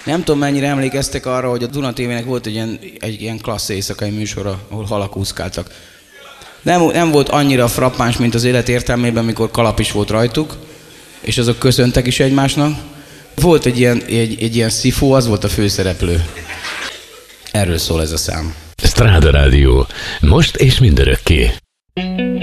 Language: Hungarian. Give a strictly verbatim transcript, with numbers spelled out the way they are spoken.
Nem tudom, mennyire emlékeztek arra, hogy a Duna té vének volt egy ilyen, egy ilyen klassz éjszakai műsora, ahol halak úszkáltak. Nem, nem volt annyira frappáns, mint az élet értelmében, mikor kalap is volt rajtuk, és azok köszöntek is egymásnak. Volt egy ilyen, egy, egy ilyen szifó, az volt a főszereplő. Erről szól ez a szám. Stráda Rádió. Most és mindörökké.